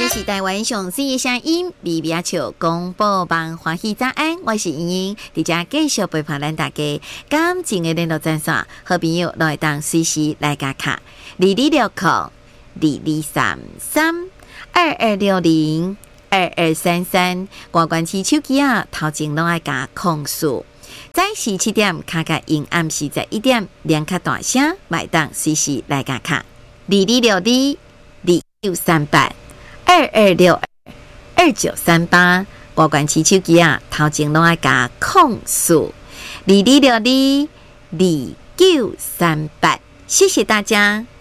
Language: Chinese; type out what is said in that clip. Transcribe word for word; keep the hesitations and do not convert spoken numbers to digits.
是台湾上水的声音，微微笑广播网欢喜早安，我是莹莹，伫遮继续陪伴咱大家。感情的联络专线，好朋友来当随时来加卡，二二六零二二三三二二六零二二三三，挂关机手机啊，头前拢爱加控诉。早时七点卡卡音，暗时十一点连卡大声，买当随时来加卡，二二六二二九三八。二二六二二九三八，挂关机手机啊，头前拢爱加控诉，二二六二二九三八，谢谢大家。